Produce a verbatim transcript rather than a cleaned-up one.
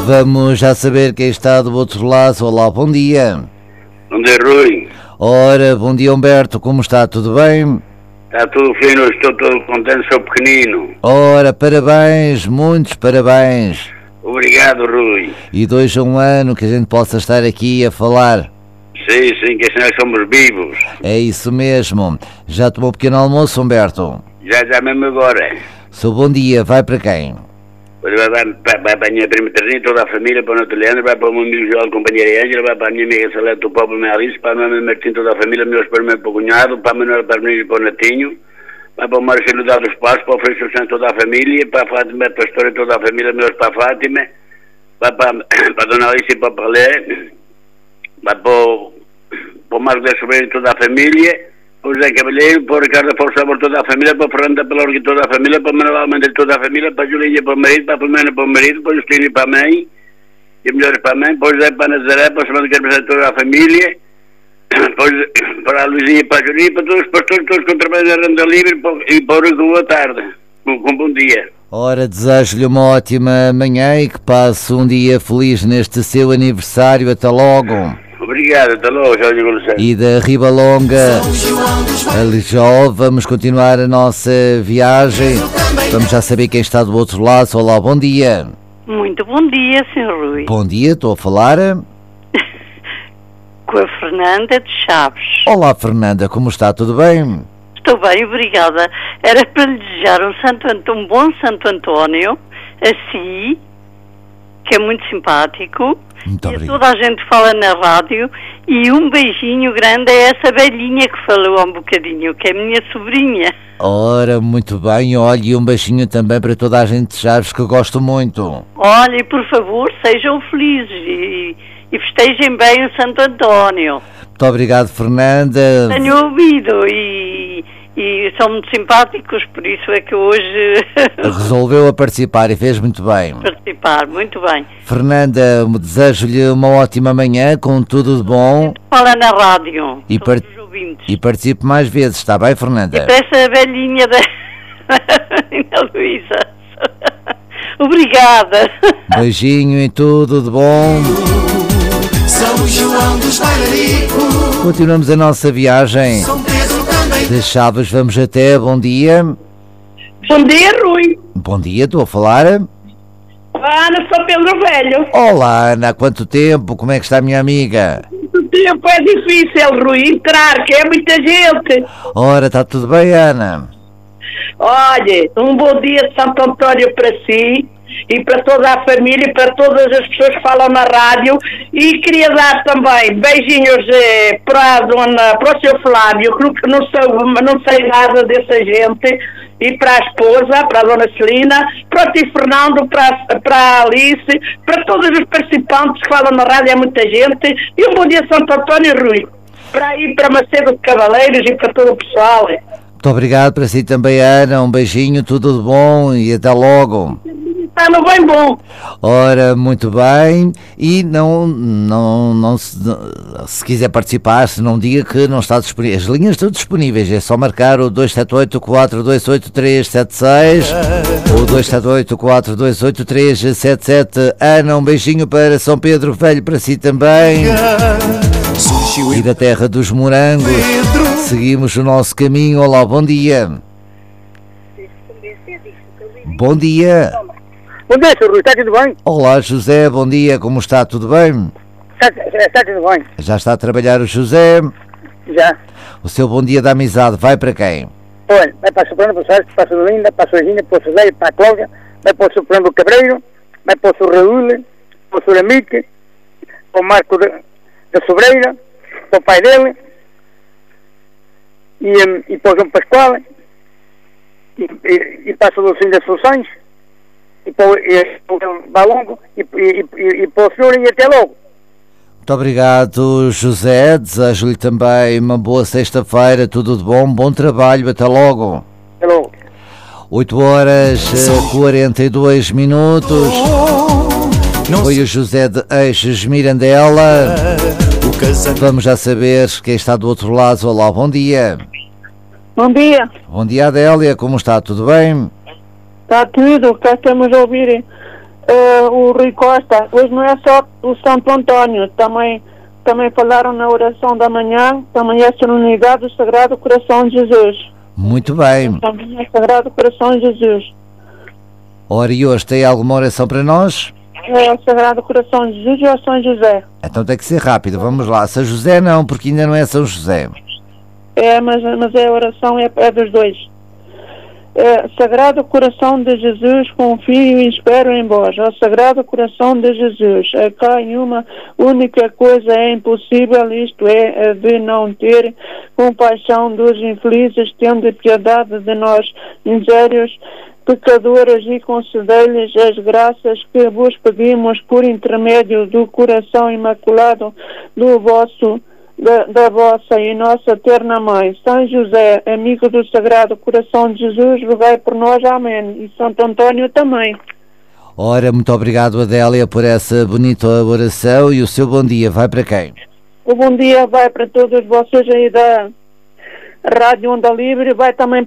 Vamos já saber quem está do outro lado. Olá, bom dia. Bom dia, Rui. Ora, bom dia, Humberto, como está? Tudo bem? Está tudo fino, estou todo contente, sou pequenino. Ora, parabéns, muitos parabéns. Obrigado, Rui. E dois a um ano que a gente possa estar aqui a falar. Sim, sim, que assim nós somos vivos. É isso mesmo. Já tomou um pequeno almoço, Humberto? Já, já mesmo agora. Seu bom dia, vai para quem? Vai, vai, vai, vai para a minha prima Teresa, toda a família, para o Neto Leandro, vai para o meu amigo João, companheira Ângela, vai para a minha amiga Salete, o Pablo Alice, para a minha Martim, toda a família, meus para o meu cunhado, para a Manuela, para o menino e para o Netinho, vai para o Marcelo Dado dos Passos, para o Freixo Santos, toda a família, para a Fátima, para a Pastora, toda a família, meus para a Fátima, vai para, para a Dona Alice e para o Palé, vai para o, para o Marco da Sobreira e toda a família, para o José Cavalheiro, para o Ricardo Afonso Sabor, toda a família, para o Fernando Pelorga e toda a família, para o Manuel Almeida e toda a família, para a Julinha para o marido, para a Filomena para o marido, para o Justino para a mãe, e melhores para a mãe, para o José para a Nazaré, para o Samanta Carvalho toda a família, para, para a Luizinha e para a Julinha, para todos os pastores, todos que trabalham na Renda Livre, e para, e para o Rico, boa tarde, com, com bom dia. Ora, desejo-lhe uma ótima manhã e que passe um dia feliz neste seu aniversário. Até logo. Obrigado, até logo, Jorge Gonçalves. E da Ribalonga a Lijó, vamos continuar a nossa viagem. Vamos já saber quem está do outro lado. Olá, bom dia. Muito bom dia, senhor Rui. Bom dia, estou a falar com a Fernanda de Chaves. Olá, Fernanda, como está? Tudo bem? Estou bem, obrigada. Era para lhe desejar um, Santo Ant- um bom Santo António, a si, que é muito simpático, Muito e obrigado. a toda a gente fala na rádio, e um beijinho grande a essa velhinha que falou há um bocadinho, que é minha sobrinha. Ora, muito bem, olhe, um beijinho também para toda a gente de Chaves que eu gosto muito. Olha, e por favor, sejam felizes e, e festejem bem o Santo António. Muito obrigado, Fernanda. Tenho ouvido e, e são muito simpáticos, por isso é que hoje Resolveu a participar e fez muito bem. participar. Muito bem. Fernanda, desejo-lhe uma ótima manhã, com tudo de bom. Fala na rádio, E todos par- os ouvintes. E participe mais vezes, está bem, Fernanda? Para essa velhinha da Ana Luísa. Obrigada. Beijinho e tudo de bom. São João dos Bailaricos, Continuamos a nossa viagem. São Pedro também. De Chaves vamos até, bom dia. Bom dia, Rui. Bom dia, estou a falar. Ana, sou Pedro Velho. Olá, Ana, há quanto tempo? Como é que está a minha amiga? O tempo é difícil, Rui, entrar, que é muita gente. Ora, está tudo bem, Ana? Olha, um bom dia de Santo António para si e para toda a família e para todas as pessoas que falam na rádio. E queria dar também beijinhos eh, para a dona, para o seu Flávio, que não sei, não sei nada dessa gente, e para a esposa, para a dona Celina, para o tio Fernando, para, a- para a Alice, para todos os participantes que falam na rádio, é muita gente. E um bom dia, Santo António, Rui, para ir para Macedo de Cavaleiros e para todo o pessoal. Muito obrigado para si também, Ana. Um beijinho, tudo de bom e até logo. Está no bem bom. Ora, muito bem. E não, não, não se, se quiser participar, se não diga que não está disponível. As linhas estão disponíveis, é só marcar o dois sete oito, quatro dois oito, três sete seis ou dois sete oito, quatro dois oito, três sete sete. Ana, um beijinho para São Pedro Velho, para si também. Surgiu E da terra dos morangos. Pedro. Seguimos o nosso caminho. Olá, bom dia. Bom dia. Bom dia, senhor Rui, está tudo bem? Olá, José, bom dia, como está? Tudo bem? Está, está tudo bem, Já está a trabalhar o José? já. O seu bom dia da amizade vai para quem? Olha, vai para a Soprano, para o Sérgio, para a Solinda, para a Sorginha, para o Soleil, para a Cláudia, vai para o Soprano do Cabreiro, vai para o Sr. Raul, para o Sr. Amique, para o Marco da, da Sobreira, para o pai dele, e, hum, e para o João Pascoal, e, e, e para a Solução das Soluções, e para o, e, para o Balongo, e, e, e, e para o senhor, e até logo. Muito obrigado, José. Desejo-lhe também uma boa sexta-feira, tudo de bom, bom trabalho, até logo. Até logo. oito horas e quarenta e dois minutos. Não Foi o José de Eixes Mirandela. o casamento. Vamos já saber quem está do outro lado. Olá, bom dia. Bom dia. Bom dia, Adélia, como está? Tudo bem? Está tudo, cá estamos a ouvir Uh, o Rui Costa, hoje não é só o Santo António, também, também falaram na oração da manhã, também é a solenidade do Sagrado Coração de Jesus. Muito bem. Também é o Sagrado Coração de Jesus. Ora, e hoje tem alguma oração para nós? É o Sagrado Coração de Jesus e o São José. Então tem que ser rápido, vamos lá. São José não, porque ainda não é São José. É, mas, mas a oração é, é dos dois. É, Sagrado Coração de Jesus, confio e espero em vós. Ó Sagrado Coração de Jesus, a cá em uma única coisa é impossível, isto é, a de não ter compaixão dos infelizes, tendo piedade de nós, misérios, pecadores, e concedei-lhes as graças que vos pedimos por intermédio do coração imaculado do vosso Da, da vossa e nossa eterna Mãe, São José, amigo do Sagrado Coração de Jesus, rogai por nós, amém. E Santo Antônio também. Ora, muito obrigado, Adélia, por essa bonita oração. E o seu bom dia vai para quem? O bom dia vai para todos vocês aí da Rádio Onda Livre, vai também